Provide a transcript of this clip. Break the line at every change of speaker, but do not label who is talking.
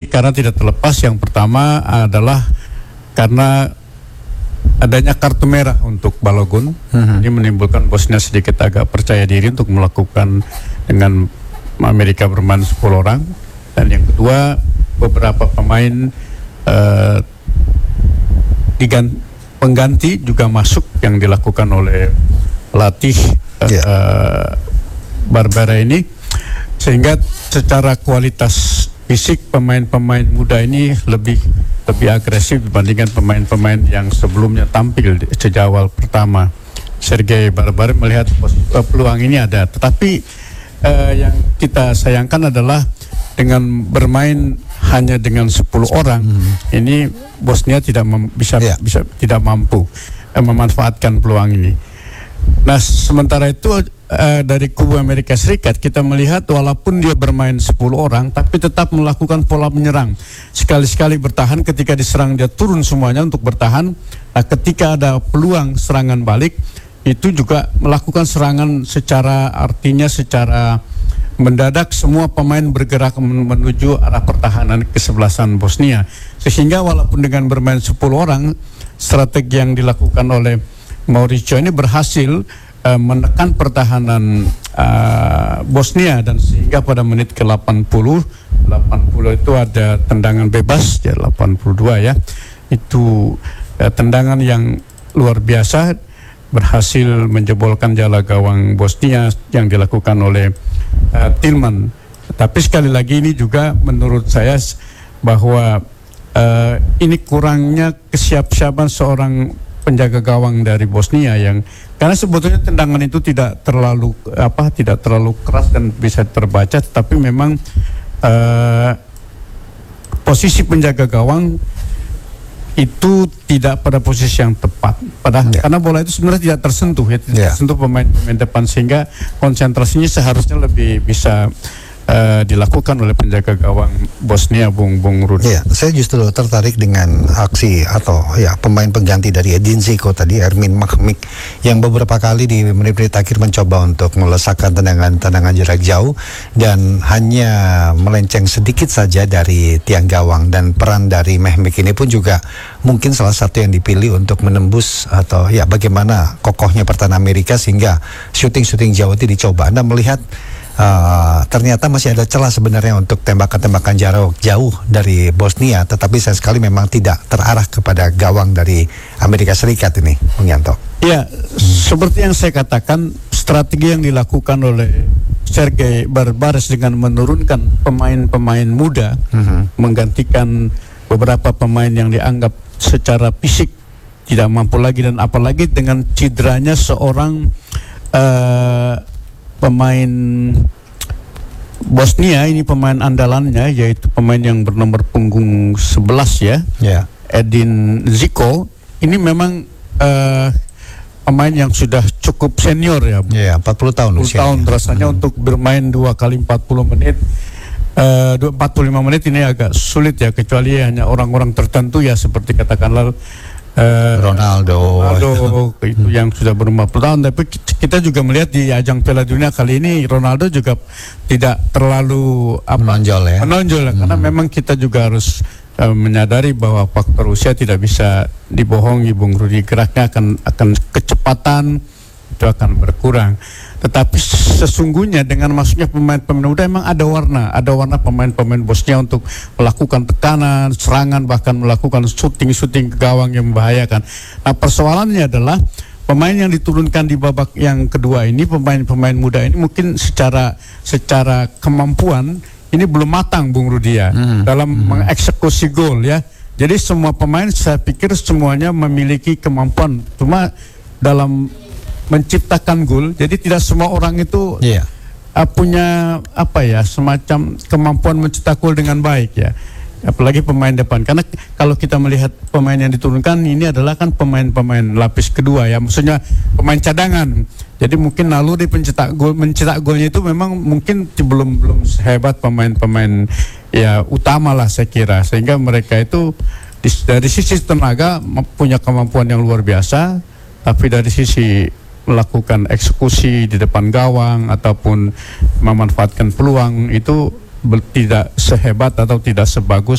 karena tidak terlepas. Yang pertama adalah karena adanya kartu merah untuk Balogun. Ini menimbulkan Bosnia sedikit agak percaya diri untuk melakukan dengan Amerika bermain 10 orang. Dan yang kedua, beberapa pemain pengganti juga masuk yang dilakukan oleh pelatih Barbera ini, sehingga secara kualitas fisik pemain-pemain muda ini lebih agresif dibandingkan pemain-pemain yang sebelumnya tampil sejak awal pertama. Sergei Barbera melihat peluang ini ada, tetapi yang kita sayangkan adalah dengan bermain hanya dengan 10 orang ini Bosnia tidak tidak mampu memanfaatkan peluang ini. Nah, sementara itu dari kubu Amerika Serikat kita melihat walaupun dia bermain 10 orang tapi tetap melakukan pola menyerang. Sekali-sekali bertahan, ketika diserang dia turun semuanya untuk bertahan. Nah, ketika ada peluang serangan balik itu juga melakukan serangan secara mendadak, semua pemain bergerak menuju arah pertahanan kesebelasan Bosnia. Sehingga walaupun dengan bermain 10 orang, strategi yang dilakukan oleh Mauricio ini berhasil menekan pertahanan Bosnia, dan sehingga pada menit ke 80 itu ada tendangan bebas ya, 82 ya. Itu tendangan yang luar biasa, berhasil menjebolkan jala gawang Bosnia yang dilakukan oleh Tillman. Tapi sekali lagi ini juga menurut saya bahwa ini kurangnya kesiapsiapan seorang penjaga gawang dari Bosnia, yang karena sebetulnya tendangan itu tidak terlalu keras dan bisa terbaca, tapi memang posisi penjaga gawang itu tidak pada posisi yang tepat. Karena bola itu sebenarnya tidak tersentuh tersentuh pemain depan, sehingga konsentrasinya seharusnya lebih bisa dilakukan oleh penjaga gawang Bosnia, Bung Rudi.
Ya, saya justru tertarik dengan aksi atau pemain pengganti dari Edin Zico tadi, Ermin Mahmik, yang beberapa kali di menit-menit akhir mencoba untuk melesakkan tendangan jarak jauh dan hanya melenceng sedikit saja dari tiang gawang. Dan peran dari Mahmik ini pun juga mungkin salah satu yang dipilih untuk menembus atau bagaimana kokohnya pertahanan Amerika sehingga syuting jauh itu dicoba. Anda melihat ternyata masih ada celah sebenarnya untuk tembakan-tembakan jarak jauh dari Bosnia, tetapi sayang sekali memang tidak terarah kepada gawang dari Amerika Serikat ini, Bung Yanto.
Ya, seperti yang saya katakan, strategi yang dilakukan oleh Sergei Barbares dengan menurunkan pemain-pemain muda, menggantikan beberapa pemain yang dianggap secara fisik tidak mampu lagi, dan apalagi dengan cederanya seorang pemain Bosnia ini, pemain andalannya, yaitu pemain yang bernomor punggung 11 Edin Zico. Ini memang pemain yang sudah cukup senior
40 tahun
40 tahun rasanya untuk bermain 2 kali 40 menit 45 menit ini agak sulit ya, kecuali hanya orang-orang tertentu seperti katakanlah
Ronaldo
itu yang sudah ber-40 tahun. Tapi kita juga melihat di ajang Piala Dunia kali ini Ronaldo juga tidak terlalu menonjol karena memang kita juga harus menyadari bahwa faktor usia tidak bisa dibohongi, Bung Rudi. Geraknya akan kecepatan itu akan berkurang. Tetapi sesungguhnya dengan masuknya pemain-pemain muda memang ada warna pemain-pemain Bosnia untuk melakukan tekanan, serangan, bahkan melakukan syuting ke gawang yang membahayakan. Nah, persoalannya adalah pemain yang diturunkan di babak yang kedua ini, pemain-pemain muda ini mungkin secara kemampuan ini belum matang, Bung Rudi dalam mengeksekusi gol ya. Jadi semua pemain saya pikir semuanya memiliki kemampuan, cuma dalam menciptakan gol. Jadi tidak semua orang itu punya semacam kemampuan mencetak gol dengan baik ya. Apalagi pemain depan. Karena kalau kita melihat pemain yang diturunkan ini adalah kan pemain-pemain lapis kedua ya. Maksudnya pemain cadangan. Jadi mungkin naluri mencetak golnya itu memang mungkin belum sehebat pemain-pemain utama lah saya kira. Sehingga mereka itu dari sisi tenaga punya kemampuan yang luar biasa, tapi dari sisi melakukan eksekusi di depan gawang ataupun memanfaatkan peluang itu tidak sehebat atau tidak sebagus